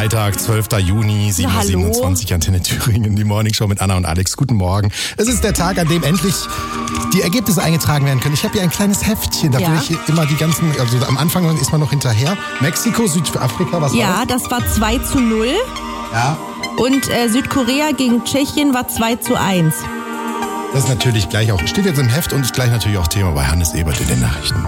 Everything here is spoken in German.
Freitag, 12. Juni, 7.27 Uhr, Antenne Thüringen, die Morningshow mit Anna und Alex. Guten Morgen. Es ist der Tag, an dem endlich die Ergebnisse eingetragen werden können. Ich habe hier ein kleines Heftchen, da will ich immer die ganzen, also am Anfang ist man noch hinterher. Mexiko, Südafrika, was war das? Ja, das war 2:0. Ja. Und Südkorea gegen Tschechien war 2:1. Das ist natürlich gleich auch, steht jetzt im Heft und ist gleich natürlich auch Thema bei Hannes Ebert in den Nachrichten.